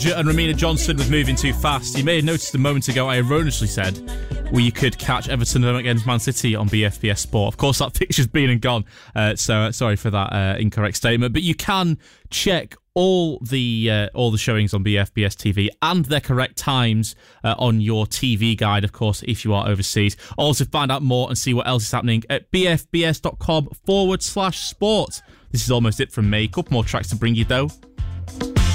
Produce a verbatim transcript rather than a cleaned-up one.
And Ramina Johnson was moving too fast. You may have noticed a moment ago I erroneously said well, you could catch Everton against Man City on B F B S Sport. Of course, that fixture's been and gone, uh, so uh, sorry for that uh, incorrect statement. But you can check all the uh, all the showings on B F B S T V and their correct times uh, on your T V guide, of course, if you are overseas. Also, find out more and see what else is happening at bfbs.com forward slash sport. This is almost it from me. A couple more tracks to bring you, though.